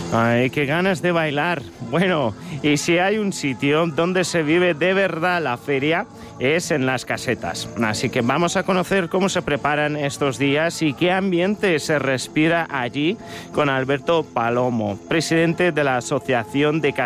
Ay, qué ganas de bailar. Bueno, y si hay un sitio donde se vive de verdad la feria, es en Las Casetas. Así que vamos a conocer cómo se preparan estos días y qué ambiente se respira allí con Alberto Palomo, presidente de la Asociación de